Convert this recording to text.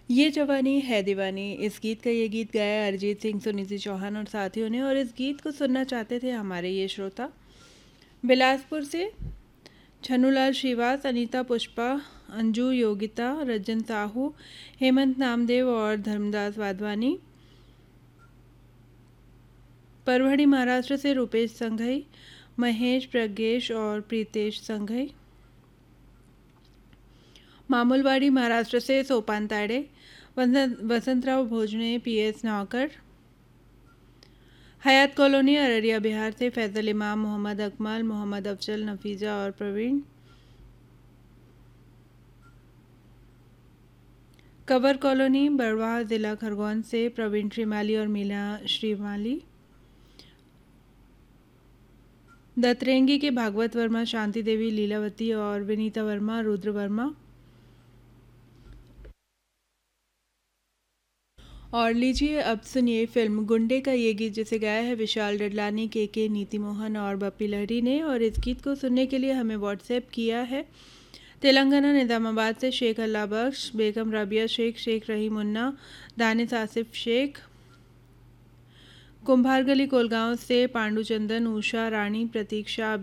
ये जवानी है दीवानी, इस गीत का ये गीत गाया अरिजीत सिंह, सुनिधि चौहान और साथियों ने। और इस गीत को सुनना चाहते थे हमारे ये श्रोता बिलासपुर से छन्नूलाल श्रीवास, अनीता पुष्पा, अंजू योगिता, रजन साहू, हेमंत नामदेव और धर्मदास वाधवानी। परभणी महाराष्ट्र से रूपेश संघई, महेश प्रज्ञेश और प्रीतेश संघई। मामूलवाड़ी महाराष्ट्र से सोपान ताड़े, वसंतराव भोजने, पीएस नावकर। हयात कॉलोनी अररिया बिहार से फैजल इमाम, मोहम्मद अकमल, मोहम्मद अफजल, नफीजा और प्रवीण। कवर कॉलोनी बड़वाह जिला खरगोन से प्रवीण श्रीमाली और मीना श्रीमाली। दतरेंगी के भागवत वर्मा, शांति देवी, लीलावती और विनीता वर्मा, रुद्र वर्मा। और लीजिए अब सुनिए फिल्म गुंडे का ये गीत, जिसे गाया है विशाल डडलानी, के नीति मोहन और बप्पी लहरी ने। और इस गीत को सुनने के लिए हमें व्हाट्सएप किया है तेलंगाना निज़ामाबाद से शेख अल्लाह बख्श, बेगम राबिया शेख, शेख रहीम मुन्ना, दानिश आसिफ शेख। कुंभार गली कोलगांव से पांडुचंदन, उषा रानी, प्रतीक्षा